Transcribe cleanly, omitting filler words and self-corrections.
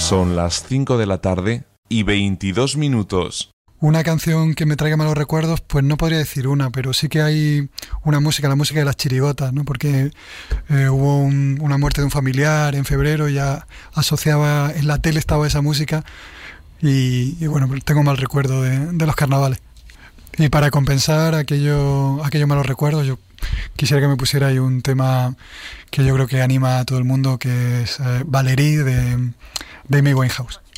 Son las 5 de la tarde y 22 minutos. Una canción que me traiga malos recuerdos, pues no podría decir una, pero sí que hay una música, la música de las chirigotas, ¿no? Porque hubo una muerte de un familiar en febrero, ya asociaba, en la tele estaba esa música y bueno, tengo mal recuerdo de los carnavales. Y para compensar aquellos malos recuerdos, yo quisiera que me pusiera ahí un tema que yo creo que anima a todo el mundo, que es Valerie de Amy Winehouse.